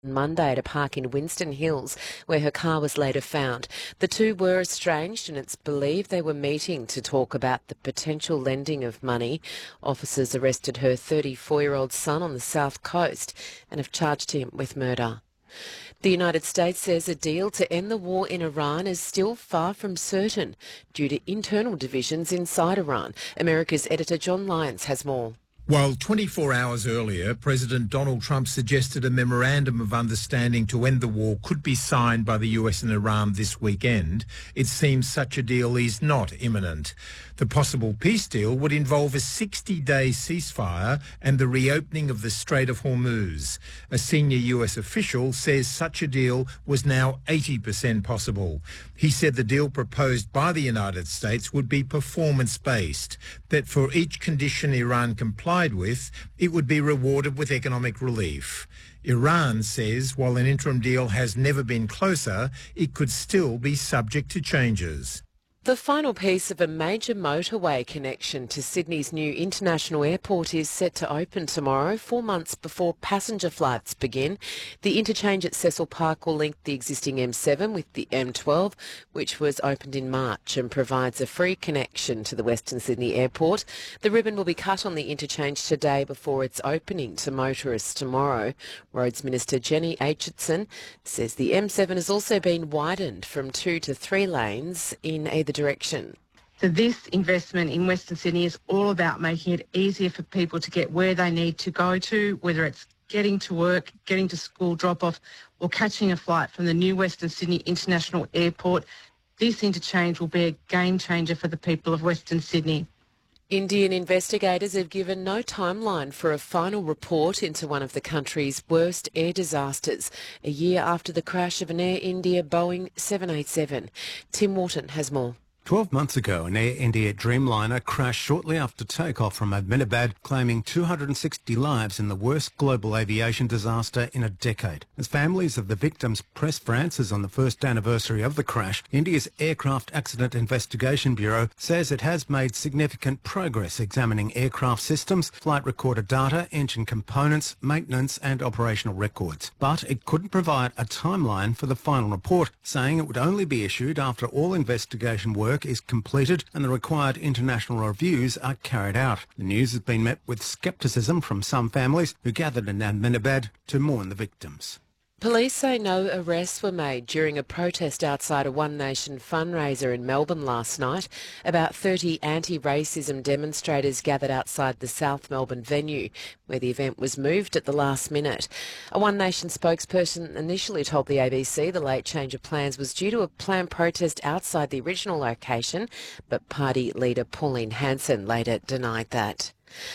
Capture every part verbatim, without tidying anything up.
Monday at a park in Winston Hills, where her car was later found. The two were estranged, and it's believed they were meeting to talk about the potential lending of money. Officers arrested her thirty-four-year-old son on the south coast and have charged him with murder. The United States says a deal to end the war in Iran is still far from certain due to internal divisions inside Iran. America's editor John Lyons has more. While twenty-four hours earlier, President Donald Trump suggested a memorandum of understanding to end the war could be signed by the U S and Iran this weekend, it seems such a deal is not imminent. The possible peace deal would involve a sixty-day ceasefire and the reopening of the Strait of Hormuz. A senior U S official says such a deal was now eighty percent possible. He said the deal proposed by the United States would be performance-based, that for each condition Iran complied with, it would be rewarded with economic relief. Iran says while an interim deal has never been closer, it could still be subject to changes. The final piece of a major motorway connection to Sydney's new international airport is set to open tomorrow, four months before passenger flights begin. The interchange at Cecil Park will link the existing M seven with the M twelve, which was opened in March and provides a free connection to the Western Sydney Airport. The ribbon will be cut on the interchange today before its opening to motorists tomorrow. Roads Minister Jenny Aitchison says the M seven has also been widened from two to three lanes in either direction. So this investment in Western Sydney is all about making it easier for people to get where they need to go to, whether it's getting to work, getting to school drop-off, or catching a flight from the new Western Sydney International Airport. This interchange will be a game changer for the people of Western Sydney. Indian investigators have given no timeline for a final report into one of the country's worst air disasters, a year after the crash of an Air India Boeing seven eighty-seven. Tim Wharton has more. Twelve months ago, an Air India Dreamliner crashed shortly after takeoff from Ahmedabad, claiming two hundred sixty lives in the worst global aviation disaster in a decade. As families of the victims press for answers on the first anniversary of the crash, India's Aircraft Accident Investigation Bureau says it has made significant progress examining aircraft systems, flight recorder data, engine components, maintenance and operational records. But it couldn't provide a timeline for the final report, saying it would only be issued after all investigation work is completed and the required international reviews are carried out. The news has been met with scepticism from some families who gathered in Ahmedabad to mourn the victims. Police say no arrests were made during a protest outside a One Nation fundraiser in Melbourne last night. About thirty anti-racism demonstrators gathered outside the South Melbourne venue, where the event was moved at the last minute. A One Nation spokesperson initially told the A B C the late change of plans was due to a planned protest outside the original location, but party leader Pauline Hanson later denied that.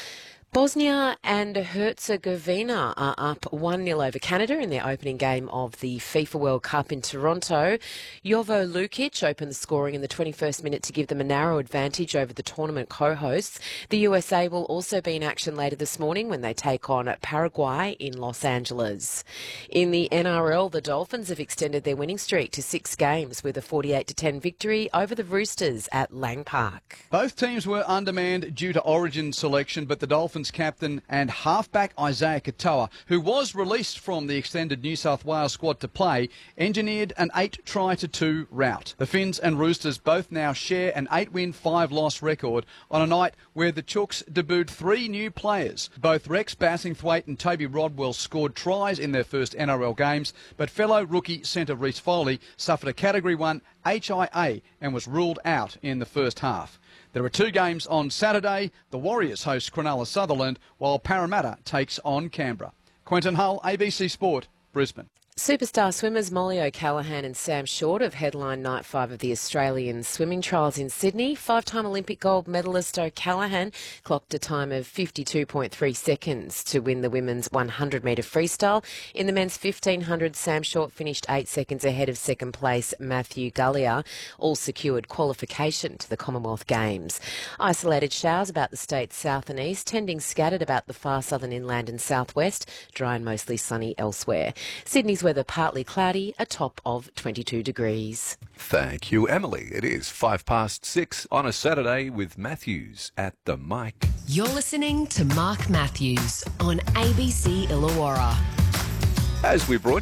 Bosnia and Herzegovina are up one nil over Canada in their opening game of the FIFA World Cup in Toronto. Jovo Lukic opened the scoring in the twenty-first minute to give them a narrow advantage over the tournament co-hosts. The U S A will also be in action later this morning when they take on Paraguay in Los Angeles. In the N R L, the Dolphins have extended their winning streak to six games with a forty-eight to ten victory over the Roosters at Lang Park. Both teams were undermanned due to origin selection, but the Dolphins captain and halfback Isaiah Katoa, who was released from the extended New South Wales squad to play, engineered an eight try to two rout. The Finns and Roosters both now share an eight win, five loss record on a night where the Chooks debuted three new players. Both Rex Bassingthwaite and Toby Rodwell scored tries in their first N R L games, but fellow rookie centre Reece Foley suffered a Category one H I A and was ruled out in the first half. There are two games on Saturday. The Warriors host Cronulla Sutherland, while Parramatta takes on Canberra. Quentin Hull, A B C Sport, Brisbane. Superstar swimmers Molly O'Callaghan and Sam Short have headlined night five of the Australian swimming trials in Sydney. Five-time Olympic gold medalist O'Callaghan clocked a time of fifty-two point three seconds to win the women's one hundred metre freestyle. In the men's fifteen hundred, Sam Short finished eight seconds ahead of second place Matthew Gullier. All secured qualification to the Commonwealth Games. Isolated showers about the state's south and east, tending scattered about the far southern inland and southwest, dry and mostly sunny elsewhere. Sydney's weather partly cloudy, a top of twenty-two degrees. Thank you, Emily. It is five past six on a Saturday with Matthews at the mic. You're listening to Mark Matthews on A B C Illawarra. As we brought